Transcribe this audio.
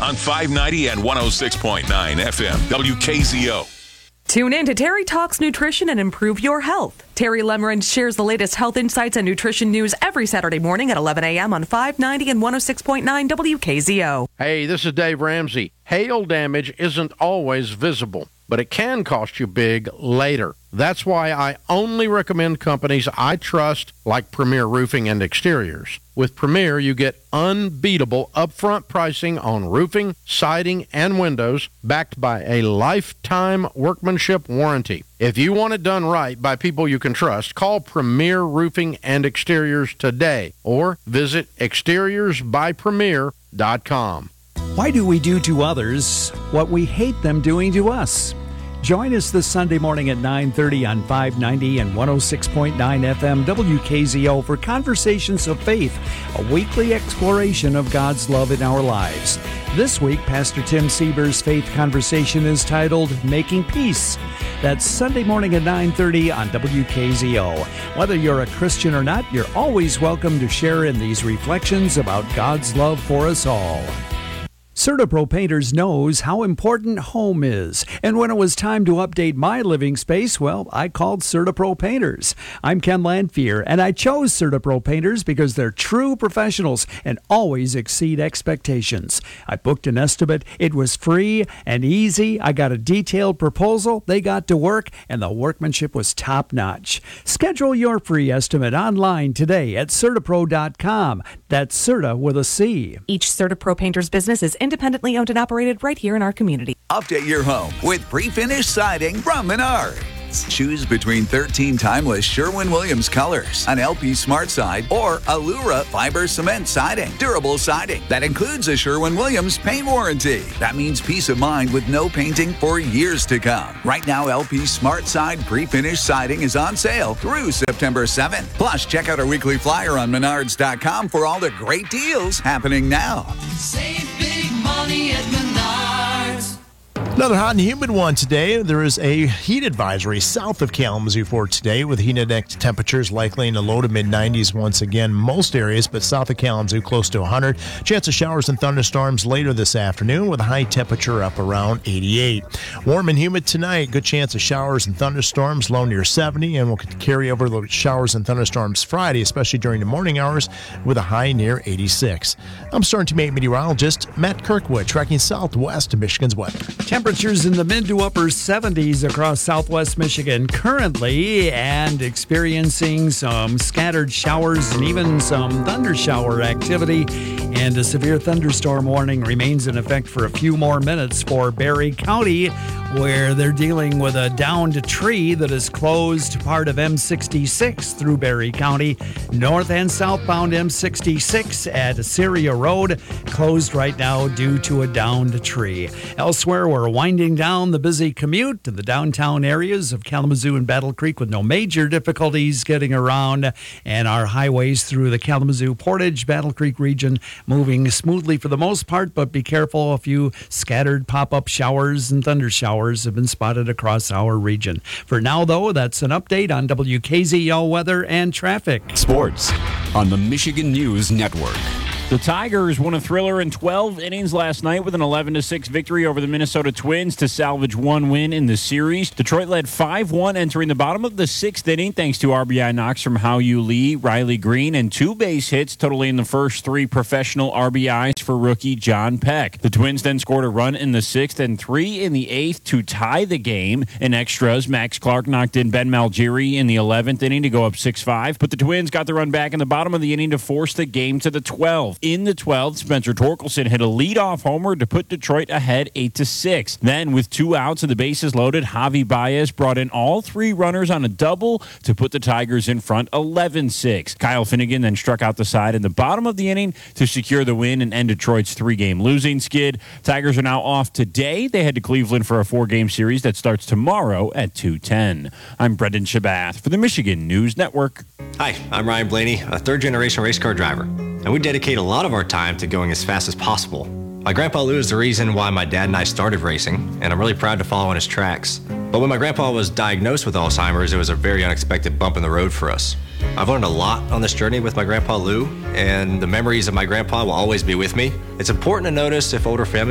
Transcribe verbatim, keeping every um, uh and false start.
on five ninety and one oh six point nine F M W K Z O. Tune in to Terry Talks Nutrition and Improve Your Health. Terry Lemmerand shares the latest health insights and nutrition news every Saturday morning at eleven a.m. on five ninety and one oh six point nine W K Z O. Hey, this is Dave Ramsey. Hail damage isn't always visible, but it can cost you big later. That's why I only recommend companies I trust, like Premier Roofing and Exteriors. With Premier, you get unbeatable upfront pricing on roofing, siding, and windows, backed by a lifetime workmanship warranty. If you want it done right by people you can trust, call Premier Roofing and Exteriors today or visit exteriors by premier dot com. Why do we do to others what we hate them doing to us? Join us this Sunday morning at nine thirty on five ninety and one oh six point nine F M W K Z O for Conversations of Faith, a weekly exploration of God's love in our lives. This week, Pastor Tim Sieber's faith conversation is titled Making Peace. That's Sunday morning at nine thirty on W K Z O. Whether you're a Christian or not, you're always welcome to share in these reflections about God's love for us all. CertaPro Painters knows how important home is, and when it was time to update my living space, well, I called CertaPro Painters. I'm Ken Landfear, and I chose CertaPro Painters because they're true professionals and always exceed expectations. I booked an estimate, it was free and easy, I got a detailed proposal, they got to work, and the workmanship was top-notch. Schedule your free estimate online today at Certapro dot com. That's Certa with a C. Each CertaPro Painters business is independently owned and operated right here in our community. Update your home with pre-finished siding from Menards. Choose between thirteen timeless Sherwin-Williams colors, an L P Smart Side, or Allura fiber cement siding. Durable siding that includes a Sherwin-Williams paint warranty. That means peace of mind with no painting for years to come. Right now, L P Smart Side pre-finished siding is on sale through September seventh. Plus, check out our weekly flyer on menards dot com for all the great deals happening now. Save big money at Menards. Another hot and humid one today. There is a heat advisory south of Kalamazoo for today with heat index temperatures likely in the low to mid nineties once again most areas, but south of Kalamazoo close to one hundred. Chance of showers and thunderstorms later this afternoon with a high temperature up around eighty-eight. Warm and humid tonight. Good chance of showers and thunderstorms, low near seventy, and we'll carry over the showers and thunderstorms Friday, especially during the morning hours with a high near eighty-six. I'm Storm Team eight meteorologist Matt Kirkwood, tracking southwest of Michigan's weather. Temperatures in the mid to upper seventies across southwest Michigan currently, and experiencing some scattered showers and even some thunder shower activity. And a severe thunderstorm warning remains in effect for a few more minutes for Barry County, where they're dealing with a downed tree that has closed part of M sixty-six through Barry County. North and southbound M sixty-six at Assyria Road closed right now due to a downed tree. Elsewhere, we're winding down the busy commute to the downtown areas of Kalamazoo and Battle Creek with no major difficulties getting around, and our highways through the Kalamazoo, Portage, Battle Creek region moving smoothly for the most part, but be careful. A few scattered pop-up showers and thunder showers have been spotted across our region. For now, though, that's an update on W K Z O weather and traffic. Sports on the Michigan News Network. The Tigers won a thriller in twelve innings last night with an eleven to six victory over the Minnesota Twins to salvage one win in the series. Detroit led five one entering the bottom of the sixth inning thanks to R B I knocks from Hao-Yu Lee, Riley Green, and two base hits, totaling the first three professional R B Is for rookie John Peck. The Twins then scored a run in the sixth and three in the eighth to tie the game. In extras, Max Clark knocked in Ben Malgiri in the eleventh inning to go up six five, but the Twins got the run back in the bottom of the inning to force the game to the twelfth. In the twelfth, Spencer Torkelson hit a leadoff homer to put Detroit ahead eight to six. Then, with two outs and the bases loaded, Javi Baez brought in all three runners on a double to put the Tigers in front eleven six. Kyle Finnegan then struck out the side in the bottom of the inning to secure the win and end Detroit's three-game losing skid. Tigers are now off today. They head to Cleveland for a four-game series that starts tomorrow at two ten. I'm Brendan Shabath for the Michigan News Network. Hi, I'm Ryan Blaney, a third-generation race car driver, and we dedicate a lot of our time to going as fast as possible. My grandpa Lou is the reason why my dad and I started racing, and I'm really proud to follow in his tracks. But when my grandpa was diagnosed with Alzheimer's, it was a very unexpected bump in the road for us. I've learned a lot on this journey with my grandpa Lou, and the memories of my grandpa will always be with me. It's important to notice if older family